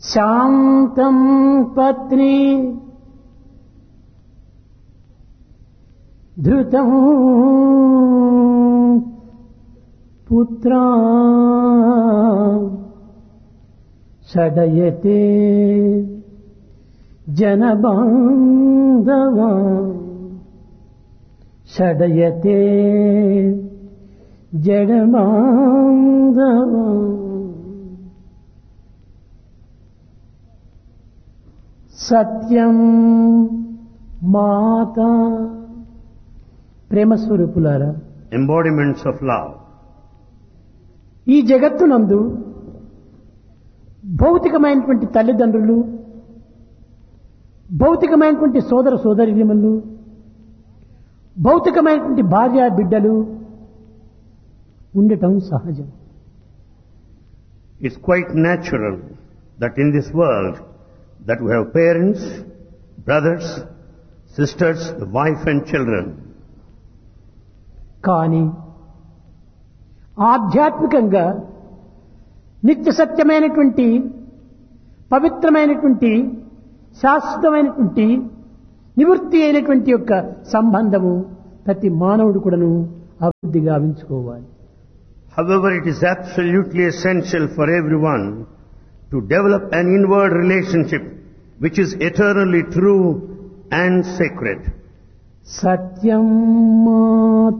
శాంతం పత్ని ధృతం పుత్రా షడయతే జనబాంధవా షడయతే జనబాంధవా. సత్యం మాత ప్రేమ స్వరూపులారా, embodiments of love. ఈ జగత్తునందు భౌతికమైనటువంటి తల్లిదండ్రులు, భౌతికమైనటువంటి సోదర సోదరీమణులు, భౌతికమైనటువంటి భార్య బిడ్డలు ఉండటం సహజం. It's quite natural that in this world that we have parents, brothers, sisters, the wife and children. కానీ ఆధ్యాత్మికంగా నిత్య సత్యమైనటువంటి పవిత్రమైనటువంటి శాశ్వతమైనటువంటి నివృత్తి అయినటువంటి యొక్క సంబంధము ప్రతి మానవుడు కూడాను అభివృద్ధి గావించుకోవాలి. However, it is absolutely essential for everyone to develop an inward relationship which is eternally true and sacred. సత్యం మాత.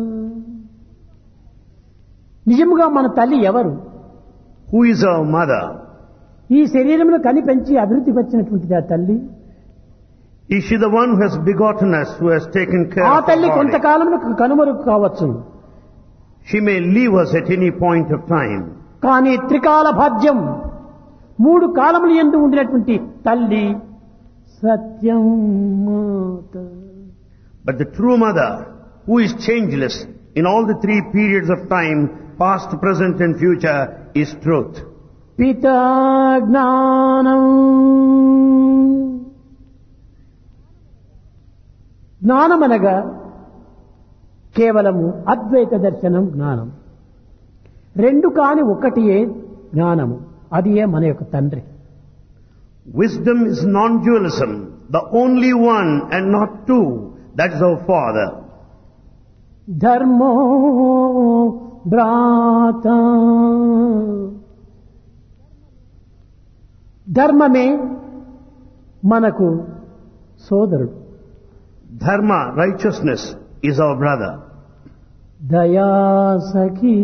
నిజముగా మన తల్లి ఎవరు? Who is our mother? ఈ శరీరమును కని పెంచి అభివృద్ధి పరిచినటువంటిది ఆ తల్లి. Is she the one who has begotten us, who has taken care ఆ of our తల్లి body? కొంతకాలమును కనుమరుగు కావచ్చు, She may leave us at any point of time. కానీ త్రికాల భాజ్యం 3 కాలములు యందు ఉండినటువంటి తల్లి సత్యం మాత. But the true mother, who is changeless in all the 3 periods of time, past, present and future, is truth. పితా జ్ఞానం. జ్ఞానమనగా కేవలము అద్వైత దర్శనం జ్ఞానం. 2 కాని ఒకటియే జ్ఞానము, అది మన యొక్క తండ్రి. Wisdom is non-dualism, the only one and not 2. That is our Father. ధర్మో భ్రాత. ధర్మమే మనకు సోదరుడు. Dharma, righteousness, is our brother. దయా సఖీ.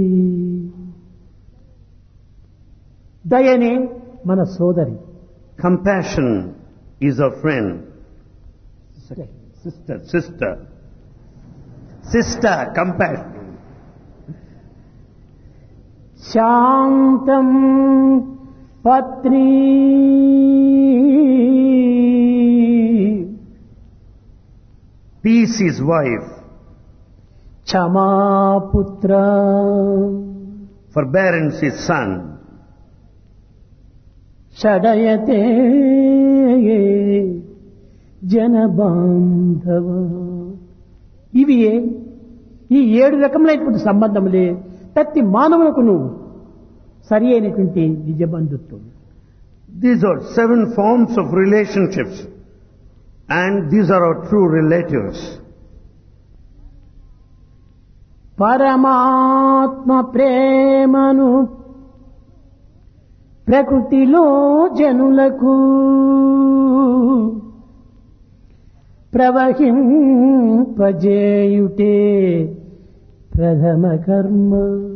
దయనే మన సోదరి. Compassion is our friend. Sister, compassion. శాంతం పత్ని. Peace is wife. క్షమా పుత్ర. Forbearance is son. షడయతే జనబాంధవ. ఇవి ఈ 7 రకములైనటువంటి సంబంధములే ప్రతి మానవులకు సరి అయినటువంటి నిజ బంధుత్వం. These are 7 forms of relationships, and these are our true relatives. పరమాత్మ ప్రేమను ప్రకృతిలో జనులకు ప్రవహింపజేయుటే ప్రథమ కర్మ.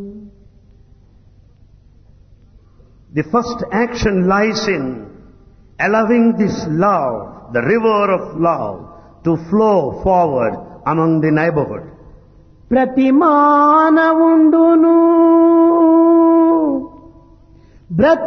The first action lies in allowing this love, the river of love, to flow forward among the neighborhood. ప్రతి మానవుండును